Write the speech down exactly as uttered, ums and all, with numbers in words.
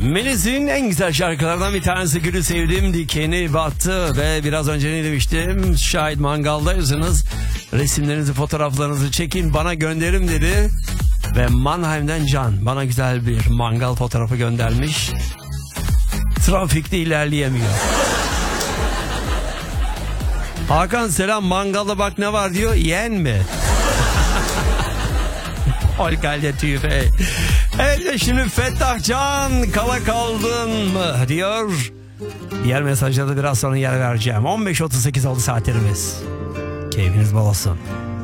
Melis'in en güzel şarkılardan bir tanesi Gülü Sevdim Dikeni Battı. Ve biraz önce ne demiştim? Şahit mangaldaysanız resimlerinizi, fotoğraflarınızı çekin, bana gönderin dedi. Ve Mannheim'den Can bana güzel bir mangal fotoğrafı göndermiş. Trafikte ilerleyemiyor. Hakan selam, mangalda bak ne var diyor, yen mi? Holgalde tüfe. Evet, şimdi Fettah Can kala kaldın mı diyor. Diğer mesajlarda biraz sonra yer vereceğim. on beş otuz sekiz oldu saatlerimiz. Keyfiniz bol olsun.